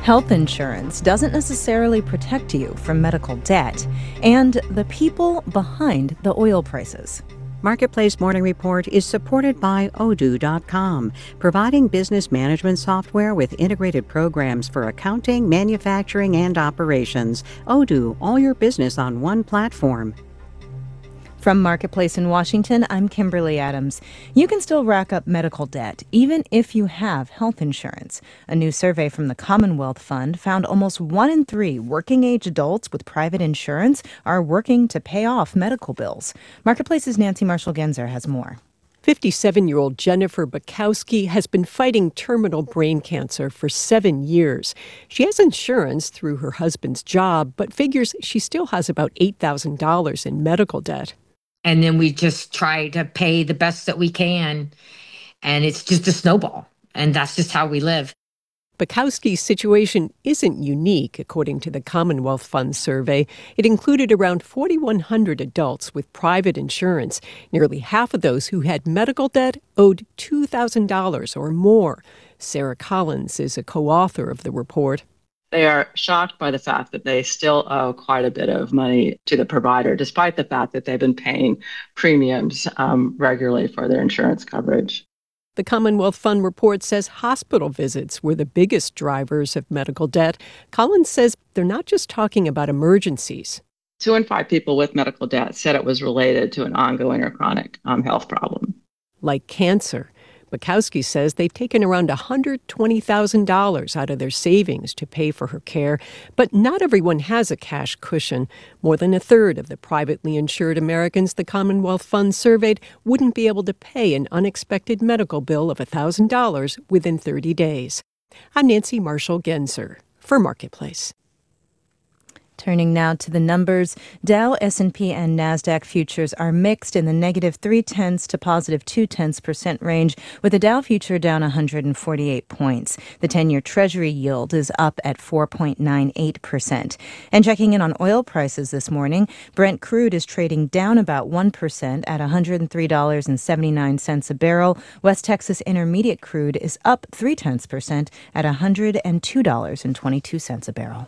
Health insurance doesn't necessarily protect you from medical debt, and the people behind the oil prices. Marketplace Morning Report is supported by Odoo.com, providing business management software with integrated programs for accounting, manufacturing, and operations. Odoo, all your business on one platform. From Marketplace in Washington, I'm Kimberly Adams. You can still rack up medical debt, even if you have health insurance. A new survey from the Commonwealth Fund found almost 1 in 3 working-age adults with private insurance are working to pay off medical bills. Marketplace's Nancy Marshall-Genzer has more. 57-year-old Jennifer Bukowski has been fighting terminal brain cancer for 7 years. She has insurance through her husband's job, but figures she still has about $8,000 in medical debt. And then we just try to pay the best that we can. And it's just a snowball. And that's just how we live. Bukowski's situation isn't unique, according to the Commonwealth Fund survey. It included around 4,100 adults with private insurance. Nearly half of those who had medical debt owed $2,000 or more. Sarah Collins is a co-author of the report. They are shocked by the fact that they still owe quite a bit of money to the provider, despite the fact that they've been paying premiums regularly for their insurance coverage. The Commonwealth Fund report says hospital visits were the biggest drivers of medical debt. Collins says they're not just talking about emergencies. 2 in 5 people with medical debt said it was related to an ongoing or chronic health problem. Like cancer. Bukowski says they've taken around $120,000 out of their savings to pay for her care, but not everyone has a cash cushion. More than a third of the privately insured Americans the Commonwealth Fund surveyed wouldn't be able to pay an unexpected medical bill of $1,000 within 30 days. I'm Nancy Marshall-Genzer for Marketplace. Turning now to the numbers, Dow, S&P, and NASDAQ futures are mixed in the negative 0.3 to positive 0.2% range, with the Dow future down 148 points. The 10-year Treasury yield is up at 4.98%. And checking in on oil prices this morning, Brent crude is trading down about 1% at $103.79 a barrel. West Texas Intermediate crude is up 0.3% at $102.22 a barrel.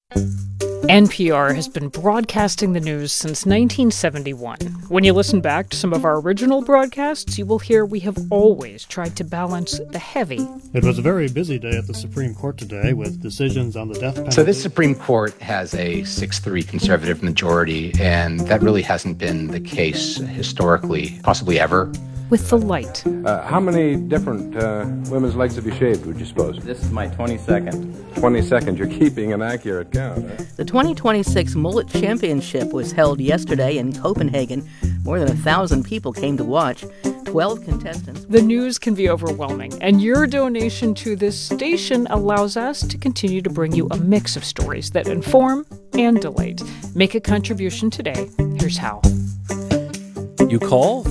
NPR has been broadcasting the news since 1971. When you listen back to some of our original broadcasts, you will hear we have always tried to balance the heavy. It was a very busy day at the Supreme Court today with decisions on the death penalty. So this Supreme Court has a 6-3 conservative majority, and that really hasn't been the case historically, possibly ever. With the light. How many different women's legs have you shaved, would you suppose? This is my 22nd. 22nd. You're keeping an accurate count, huh? The 2026 Mullet Championship was held yesterday in Copenhagen. More than 1,000 people came to watch. 12 contestants. The news can be overwhelming, and your donation to this station allows us to continue to bring you a mix of stories that inform and delight. Make a contribution today. Here's how. You call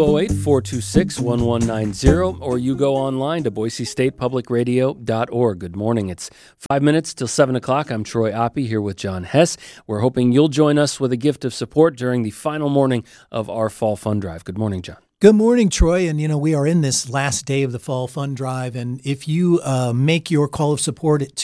208-426-1190, or you go online to BoiseStatePublicRadio.org. Good morning. It's 5 minutes till 7 o'clock. I'm Troy Oppie here with John Hess. We're hoping you'll join us with a gift of support during the final morning of our Fall Fund Drive. Good morning, John. Good morning, Troy. And, we are in this last day of the Fall Fund Drive. And if you make your call of support at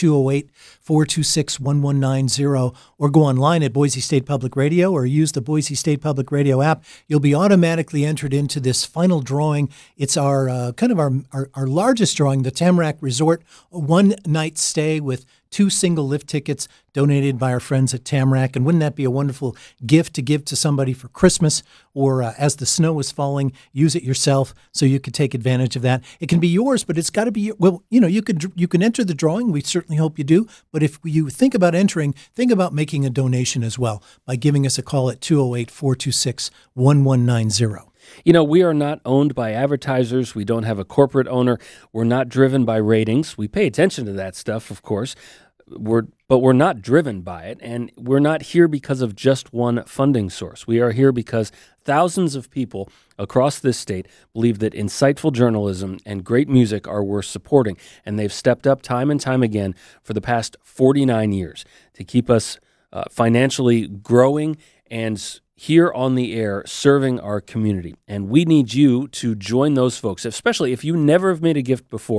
208-426-1190 or go online at Boise State Public Radio or use the Boise State Public Radio app, you'll be automatically entered into this final drawing. It's our our largest drawing, the Tamarack Resort, a one-night stay with 2 single lift tickets donated by our friends at Tamarack. And wouldn't that be a wonderful gift to give to somebody for Christmas or as the snow is falling, use it yourself so you could take advantage of that. It can be yours, but it's got to be, you can enter the drawing. We certainly hope you do. But if you think about entering, think about making a donation as well by giving us a call at 208-426-1190. We are not owned by advertisers. We don't have a corporate owner. We're not driven by ratings. We pay attention to that stuff, of course, but we're not driven by it. And we're not here because of just one funding source. We are here because thousands of people across this state believe that insightful journalism and great music are worth supporting. And they've stepped up time and time again for the past 49 years to keep us financially growing and here on the air serving our community. And we need you to join those folks, especially if you never have made a gift before.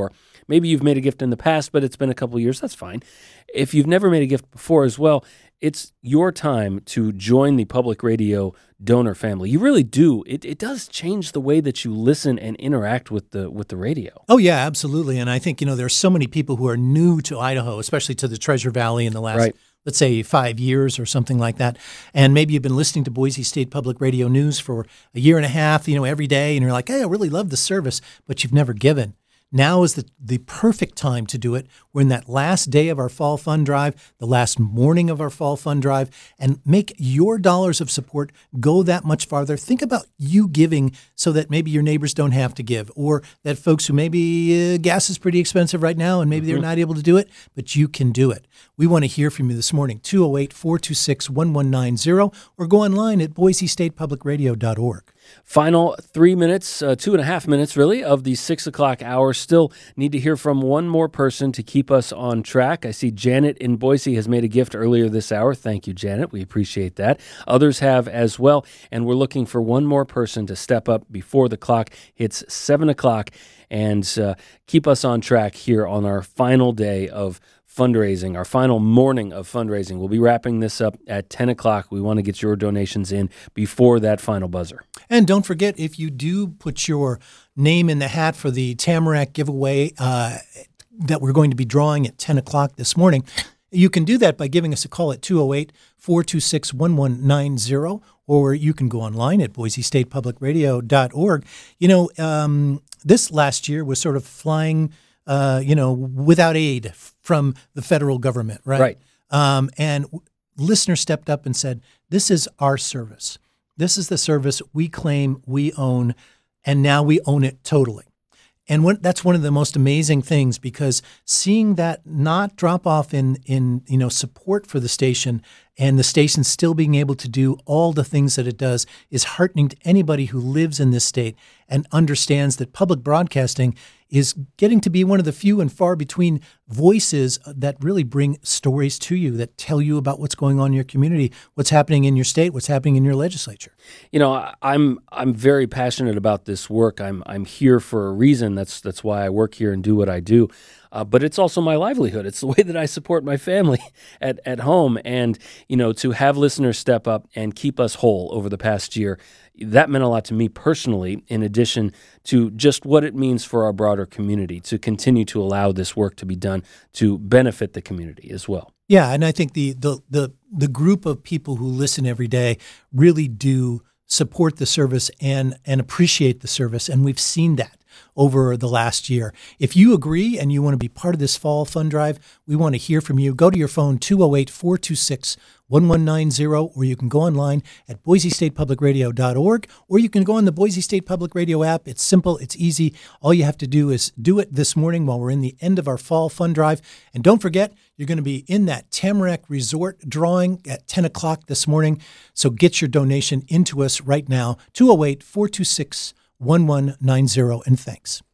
Maybe you've made a gift in the past, but it's been a couple of years. That's fine. If you've never made a gift before as well, it's your time to join the public radio donor family. You really do. It does change the way that you listen and interact with the radio. Oh, yeah, absolutely. And I think, there's so many people who are new to Idaho, especially to the Treasure Valley in the last, let's say, 5 years or something like that. And maybe you've been listening to Boise State Public Radio News for a year and a half, every day. And you're like, hey, I really love the service, but you've never given. Now is the perfect time to do it. We're in that last day of our Fall Fund Drive, the last morning of our Fall Fund Drive, and make your dollars of support go that much farther. Think about you giving so that maybe your neighbors don't have to give, or that folks who maybe gas is pretty expensive right now and maybe they're not able to do it, but you can do it. We want to hear from you this morning, 208-426-1190, or go online at boisestatepublicradio.org. Final 3 minutes, 2.5 minutes really, of the 6 o'clock hour. Still need to hear from one more person to keep us on track. I see Janet in Boise has made a gift earlier this hour. Thank you, Janet. We appreciate that. Others have as well. And we're looking for one more person to step up before the clock hits 7 o'clock and keep us on track here on our final day of fundraising, our final morning of fundraising. We'll be wrapping this up at 10 o'clock. We want to get your donations in before that final buzzer. And don't forget, if you do put your name in the hat for the Tamarack giveaway that we're going to be drawing at 10 o'clock this morning, you can do that by giving us a call at 208-426-1190, or you can go online at boisestatepublicradio.org. This last year was sort of flying without aid from the federal government, right? And listeners stepped up and said, this is our service. This is the service we claim we own, and now we own it totally. And that's one of the most amazing things, because seeing that not drop off in support for the station, and the station still being able to do all the things that it does, is heartening to anybody who lives in this state and understands that public broadcasting is getting to be one of the few and far between voices that really bring stories to you, that tell you about what's going on in your community, what's happening in your state, what's happening in your legislature. I'm very passionate about this work. I'm here for a reason. That's why I work here and do what I do. But it's also my livelihood. It's the way that I support my family at home. And, to have listeners step up and keep us whole over the past year, that meant a lot to me personally, in addition to just what it means for our broader community to continue to allow this work to be done to benefit the community as well. Yeah, and I think the group of people who listen every day really do support the service and appreciate the service, and we've seen that over the last year. If you agree and you want to be part of this Fall Fund Drive, we want to hear from you. Go to your phone, 208-426-1190, or you can go online at boisestatepublicradio.org, or you can go on the Boise State Public Radio app. It's simple. It's easy. All you have to do is do it this morning while we're in the end of our Fall Fund Drive. And don't forget, you're going to be in that Tamarack Resort drawing at 10 o'clock this morning. So get your donation into us right now, 208-426-1190, and thanks.